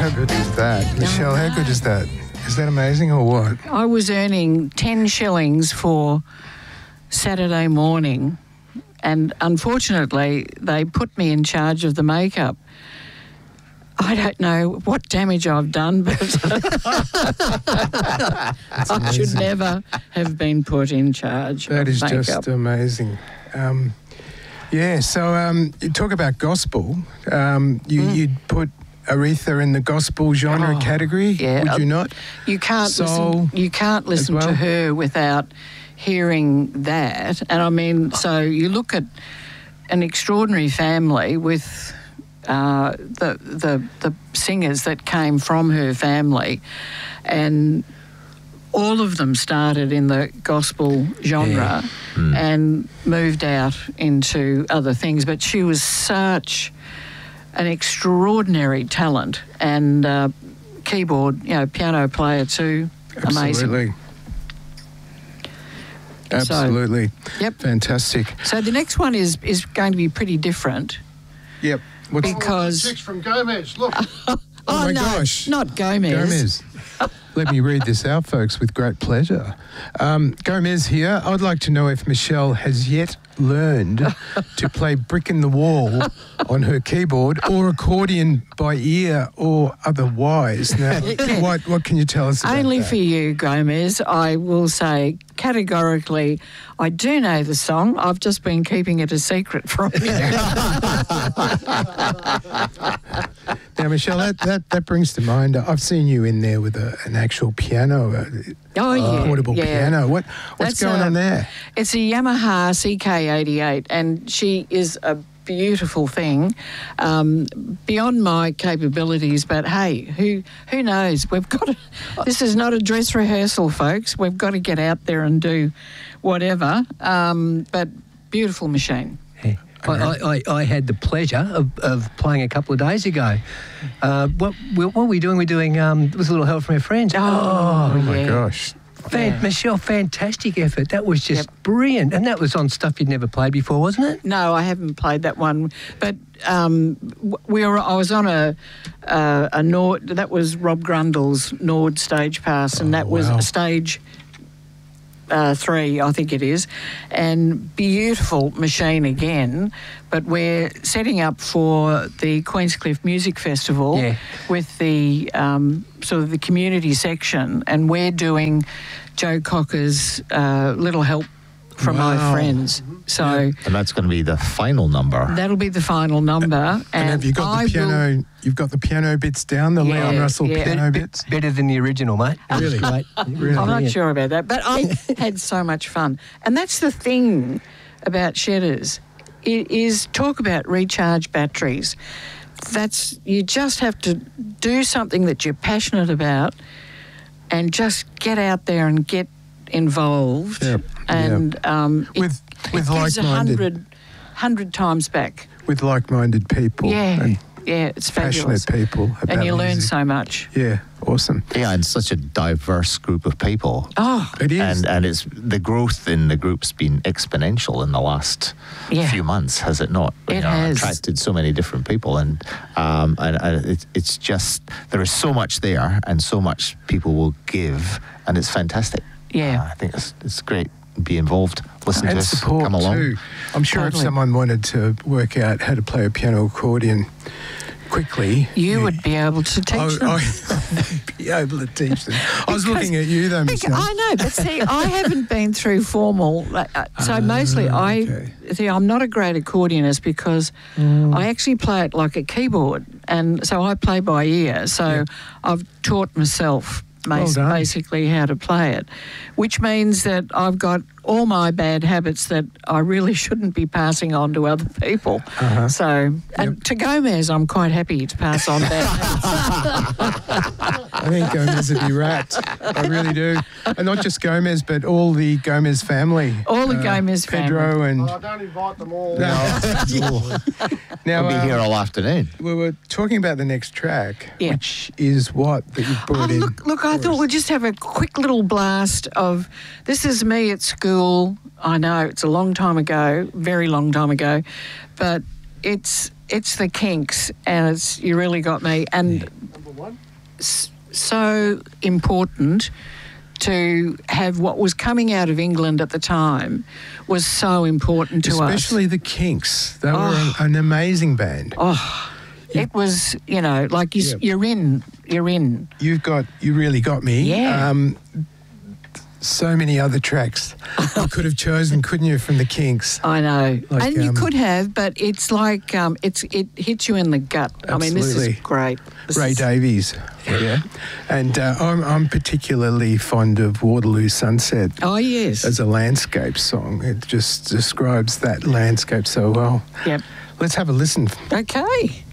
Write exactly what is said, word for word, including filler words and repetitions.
how good is that? Michelle, how good is that? Is that amazing or what? I was earning ten shillings for Saturday morning, and unfortunately they put me in charge of the makeup. I don't know what damage I've done, but I should never have been put in charge That of is makeup. just amazing. Um, yeah, so um, you talk about gospel. Um, you, Mm. You'd put Aretha in the gospel genre Oh, category, yeah. would you not? You can't Soul listen. You can't listen well? to her without hearing that. And I mean, so you look at an extraordinary family with uh, the the the singers that came from her family, and all of them started in the gospel genre and moved out into other things. But she was such an extraordinary talent and uh, keyboard, you know, piano player too. Amazing. Absolutely. Absolutely. Yep. Fantastic. So the next one is is going to be pretty different Yep. What's because Chicks from Gomez, look. Oh, my no, gosh. not Gomez. Gomez. Let me read this out, folks, with great pleasure. Um, Gomez here. I'd like to know if Michelle has yet learned to play Brick in the Wall on her keyboard or accordion by ear or otherwise. Now, what, what can you tell us about Only that? for you, Gomez. I will say categorically, I do know the song. I've just been keeping it a secret from you. Now, Michelle, that, that, that brings to mind, I've seen you in there with a, an actual piano, a, Oh, a yeah. portable yeah. piano. What What's That's going a- on there? It's a Yamaha C K eighty-eight, and she is a beautiful thing, um, beyond my capabilities. But hey, who who knows? We've got to, this is not a dress rehearsal, folks. We've got to get out there and do whatever. Um, but beautiful machine. Yeah. I, I, I, I had the pleasure of, of playing a couple of days ago. Uh, what, what were we doing? We're doing um, with a little help from our friends. Oh, Oh, my yeah. gosh. Fan, Yeah. Michelle, fantastic effort. That was just Yep. brilliant. And that was on stuff you'd never played before, wasn't it? No, I haven't played that one, but um, w- we were. I was on a uh, a Nord. That was Rob Grundle's Nord stage pass, and Oh, that was wow. a stage uh, three, I think it is, and beautiful machine again. But we're setting up for the Queenscliff Music Festival Yeah. with the um, sort of the community section, and we're doing Joe Cocker's uh, Little Help from My Wow. Friends. So. And that's going to be the final number. That'll be the final number. And, And have you got I the piano? will- You've got the piano bits down, the Yeah, Leon Russell yeah. piano bits. Better than the original, mate. Really? Great. Really? I'm not Brilliant. sure about that, but I had so much fun. And that's the thing about Shedders. It is talk about recharge batteries. That's you just have to do something that you're passionate about and just get out there and get involved. Yep, And um, it- With with it gives a like-minded hundred, hundred times back. with like-minded people Yeah, and yeah, it's passionate fabulous. people about And you learn music. so much. Yeah, awesome. Yeah, and such a diverse group of people. Oh, It is. And and it's the growth in the group's been exponential in the last Yeah. few months, has it not? It You know, has. attracted so many different people, and um, and, and it's it's just there is so much there, and so much people will give, and it's fantastic. Yeah. Uh, I think it's it's great. Be involved, listen to and us, support come along. too. I'm sure Totally. if someone wanted to work out how to play a piano accordion quickly, you would be able to teach I, them. I would be able to teach them. I was looking at you though, Because- Michelle. I know, but see, I haven't been through formal. like, uh, So mostly, I okay. see. I'm not a great accordionist because I actually play it like a keyboard, and so I play by ear. So I've taught myself Well bas- done. basically how to play it, which means that I've got all my bad habits that I really shouldn't be passing on to other people. Uh-huh. So, and to Gomez, I'm quite happy to pass on bad habits. I think Gomez would be wrapped. I really do. And not just Gomez, but all the Gomez family. All the Gomez Pedro and... Oh, don't invite them all. Now, We'll be um, here all afternoon. we were talking about the next track, Yeah. which is what that you Oh, brought in. look, look, I thought we'd just have a quick little blast of this is me at school. I know it's a long time ago, very long time ago, but it's it's the Kinks, and it's You Really Got Me. And one. s- so important to have what was coming out of England at the time was so important to Especially us. the Kinks. They were Oh. an, an amazing band. Oh, it was, you know, like you, s Yep. you're in, you're in. You've got, you really got me. Yeah. Um, so many other tracks you could have chosen, couldn't you, from the Kinks? I know, Like, and you um, could have, but it's like um, it's it hits you in the gut. I mean, this is Absolutely. great. This Ray is- Davies, yeah. And uh, I'm, I'm particularly fond of Waterloo Sunset Oh yes. as a landscape song. It just describes that landscape so well. Yep. Let's have a listen. Okay.